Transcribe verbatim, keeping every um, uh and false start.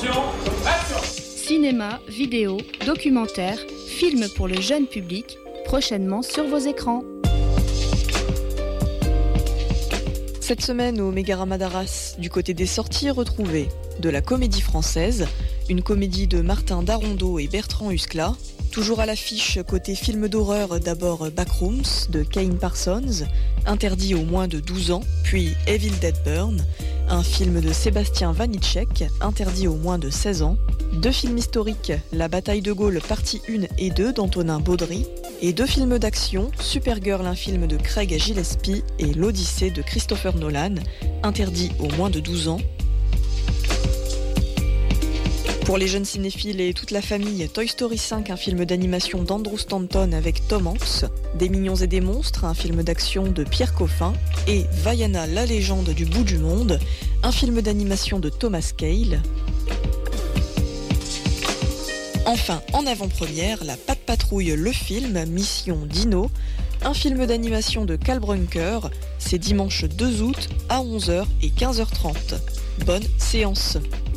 Attention, action. Cinéma, vidéo, documentaire, films pour le jeune public, prochainement sur vos écrans. Cette semaine au Mégarama d'Arras, du côté des sorties retrouvées, de la comédie française, une comédie de Martin Darondeau et Bertrand Huskla, toujours à l'affiche côté film d'horreur d'abord Backrooms de Kane Parsons, interdit aux moins de douze ans, puis Evil Dead Burn, un film de Sébastien Vanitschek, interdit aux moins de seize ans, deux films historiques, La bataille de Gaulle partie un et deux d'Antonin Baudry, et deux films d'action, Supergirl, un film de Craig Gillespie, et L'Odyssée de Christopher Nolan, interdit aux moins de douze ans. Pour les jeunes cinéphiles et toute la famille, Toy Story cinq, un film d'animation d'Andrew Stanton avec Tom Hanks, Des mignons et des monstres, un film d'action de Pierre Coffin, et Vaiana, la légende du bout du monde, un film d'animation de Thomas Cale. Enfin, en avant-première, La Patte Patrouille, le film, Mission Dino, un film d'animation de Cal Brunker, c'est dimanche deux août à onze heures et quinze heures trente. Bonne séance.